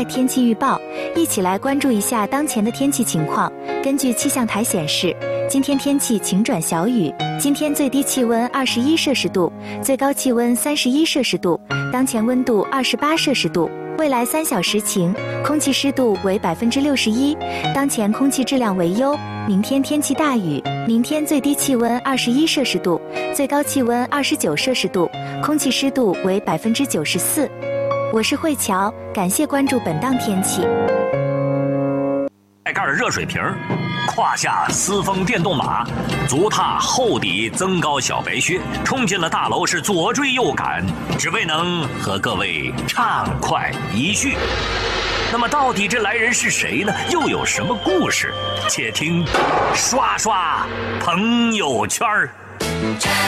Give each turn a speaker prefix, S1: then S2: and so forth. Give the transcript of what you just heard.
S1: 天气预报，一起来关注一下当前的天气情况。根据气象台显示，今天天气晴转小雨，今天最低气温21摄氏度，最高气温31摄氏度，当前温度28摄氏度。未来3小时晴，空气湿度为61%，当前空气质量为优。明天天气大雨，明天最低气温21摄氏度，最高气温29摄氏度，空气湿度为94%。我是慧乔，感谢关注本档天气。
S2: 盖盖的热水瓶，胯下私风电动马，足踏厚底增高小白靴，冲进了大楼，是左追右赶，只为能和各位畅快一叙。那么到底这来人是谁呢？又有什么故事？且听刷刷朋友圈。